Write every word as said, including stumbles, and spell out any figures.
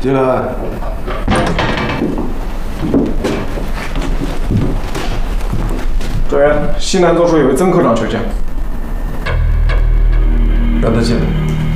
进来。 主任，西南总署有位曾科长求见。 让他进来。